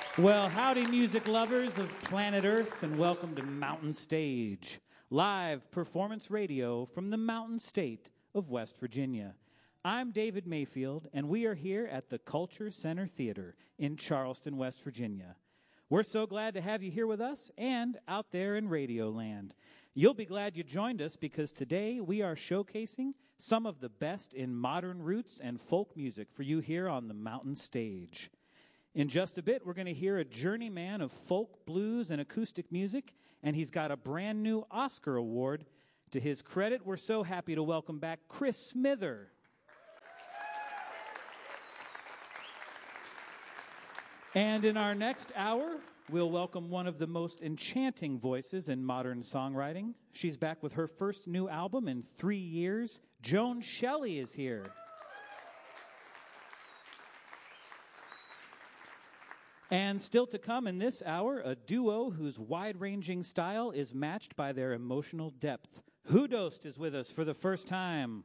Well, howdy, music lovers of planet Earth, and welcome to Mountain Stage, live performance radio from the mountain state of West Virginia. I'm David Mayfield, and we are here at the Culture Center Theater in Charleston, West Virginia. We're so glad to have you here with us and out there in Radio Land. You'll be glad you joined us because today we are showcasing some of the best in modern roots and folk music for you here on the Mountain Stage. In just a bit, we're going to hear a journeyman of folk, blues, and acoustic music, and he's got a brand new Oscar award. To his credit, we're so happy to welcome back Chris Smither. And in our next hour, we'll welcome one of the most enchanting voices in modern songwriting. She's back with her first new album in 3 years. Joan Shelley is here. And still to come in this hour, a duo whose wide-ranging style is matched by their emotional depth. Hudost is with us for the first time.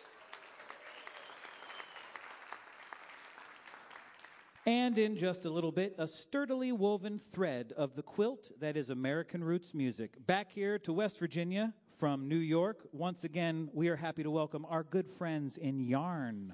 And in just a little bit, a sturdily woven thread of the quilt that is American roots music. Back here to West Virginia from New York, once again, we are happy to welcome our good friends in Yarn.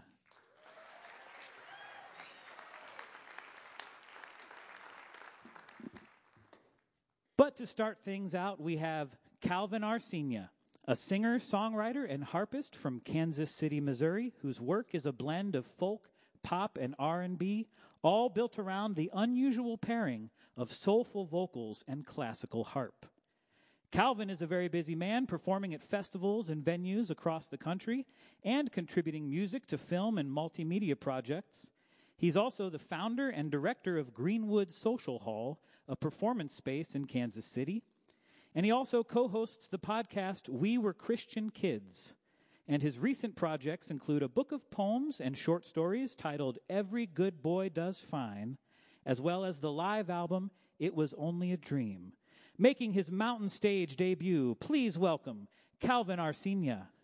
But to start things out, we have Calvin Arsenia, a singer, songwriter, and harpist from Kansas City, Missouri, whose work is a blend of folk, pop, and R&B, all built around the unusual pairing of soulful vocals and classical harp. Calvin is a very busy man, performing at festivals and venues across the country and contributing music to film and multimedia projects. He's also the founder and director of Greenwood Social Hall, a performance space in Kansas City. And he also co-hosts the podcast We Were Christian Kids. And his recent projects include a book of poems and short stories titled Every Good Boy Does Fine, as well as the live album It Was Only a Dream. Making his Mountain Stage debut, please welcome Calvin Arsenia.